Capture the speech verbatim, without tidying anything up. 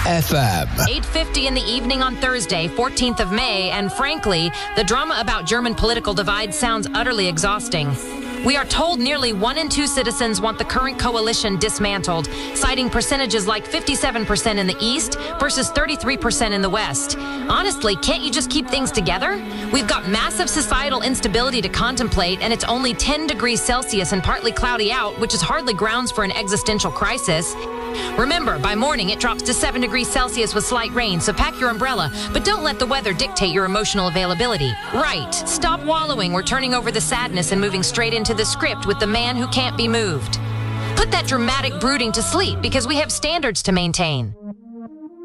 F M. eight fifty in the evening on Thursday, fourteenth of May, and frankly, the drama about German political divide sounds utterly exhausting. We are told nearly one in two citizens want the current coalition dismantled, citing percentages like fifty-seven percent in the East versus thirty-three percent in the West. Honestly, can't you just keep things together? We've got massive societal instability to contemplate, and it's only ten degrees Celsius and partly cloudy out, which is hardly grounds for an existential crisis. Remember, by morning it drops to seven degrees Celsius with slight rain, so pack your umbrella, but don't let the weather dictate your emotional availability. Right. Stop wallowing. We're turning over the sadness and moving straight into the script with the man who can't be moved. Put that dramatic brooding to sleep because we have standards to maintain.